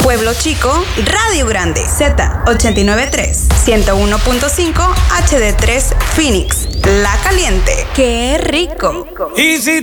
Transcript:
Pueblo Chico, Radio Grande. Z89.3, 101.5 HD3 Phoenix. La Caliente. ¡Qué rico! Y si